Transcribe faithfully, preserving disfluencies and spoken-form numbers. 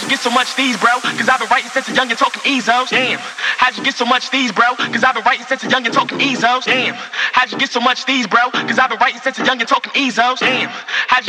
you get so much these, bro? Cause I've been writing since a young and talking Ezos. Damn, how'd you get so much these, bro? Cause I've been writing since a young and talking Ezos. Damn, how'd you get so much these, bro? Cause I've been writing since a young and talking Ezos. Damn, how'd you